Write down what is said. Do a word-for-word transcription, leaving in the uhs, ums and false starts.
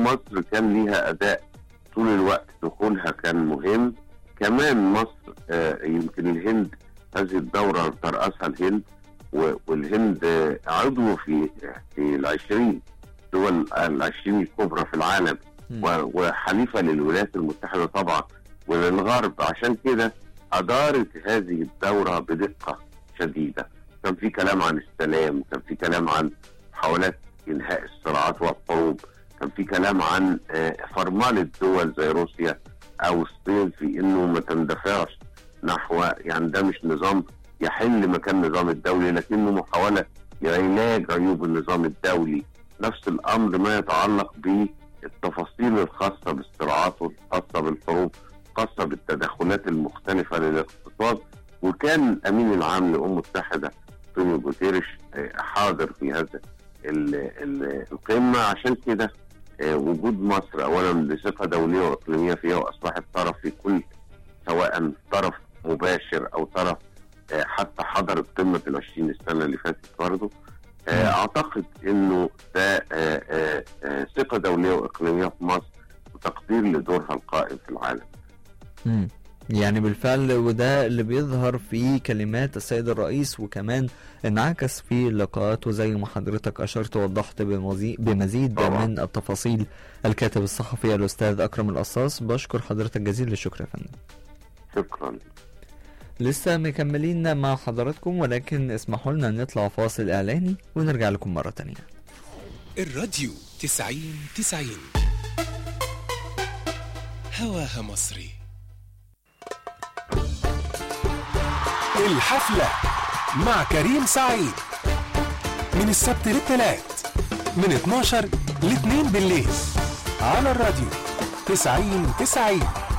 مصر كان ليها أداء طول الوقت، دخولها كان مهم. كمان مصر آه يمكن الهند هذه الدورة ترأسها الهند، والهند عضو في في العشرين دول العشرين الكبرى في العالم، وحليفة للولايات المتحدة طبعا وللغرب. عشان كده أدارت هذه الدورة بدقة شديدة. كان في كلام عن السلام، كان في كلام عن محاولات إنهاء الصراعات والحروب، كان في كلام عن فرملة دول زي روسيا أو الصين في إنه ما تندفعش نحو، يعني ده مش نظام يحل مكان النظام الدولي، لكنه محاولة لعلاج عيوب النظام الدولي. نفس الأمر ما يتعلق بالتفاصيل الخاصة بالصراعات والخاصة بالحروب، خاصة بالتدخلات المختلفة للاقتصاد. وكان الأمين العام للأمم المتحدة أنطونيو جوتيريش حاضر في هذا القمة. عشان كده وجود مصر أولا بثقة دولية وإقليمية فيها، وأصبحت طرف في كل، سواء طرف مباشر أو طرف حتى حضرت قمة العشرين السنة اللي فاتت برضه. أعتقد إنه ده ثقة دولية وإقليمية في مصر وتقدير لدورها القائم في العالم. مم. يعني بالفعل، وده اللي بيظهر في كلمات السيد الرئيس، وكمان انعكس في لقاءاته زي ما حضرتك أشرت ووضحت بمزيد طبعا من التفاصيل. الكاتب الصحفي الأستاذ أكرم القصاص، بشكر حضرتك جزيل الشكر يا فندم. شكرا. لسه مكملين مع حضراتكم، ولكن اسمحوا لنا نطلع فاصل إعلاني ونرجع لكم مرة تانية. الراديو تسعين تسعين هواها مصري. الحفلة مع كريم سعيد من السبت للثلاث من اتناشر ل اتنين بالليل على الراديو تسعين تسعين.